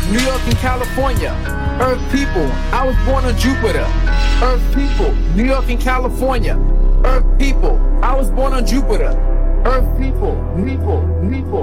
New York and California. Earth people, I was born on Jupiter. Earth people, New York and California. Earth people, I was born on Jupiter. Earth people, people.